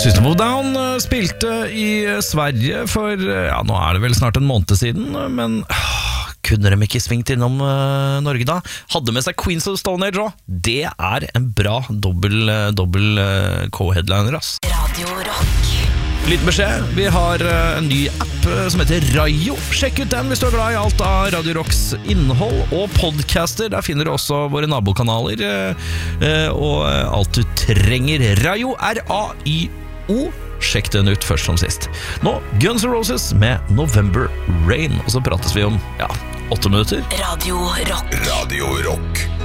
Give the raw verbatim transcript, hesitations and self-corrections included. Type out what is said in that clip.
System of Down spilte i Sverige for, ja, nå er det vel snart en måned siden, men øh, kunne de ikke svingt innom øh, Norge da? Hadde med seg Queens of Stone Age også. Det er en bra dobbel, dobbel øh, co-headliner, ass. Radio Rock. Liten beskjed, vi har uh, en ny app uh, som heter Rayo. Sjekk ut den hvis du er glad i alt av Radio Rocks innhold og podcaster. Der finner du også våre nabokanaler uh, uh, og uh, alt du trenger. Rayo, R A Y O. Sjekk den ut først som sist. Nå, Guns N' Roses med November Rain. Og så prates vi om, ja, åtte minutter. Radio Rock. Radio Rock.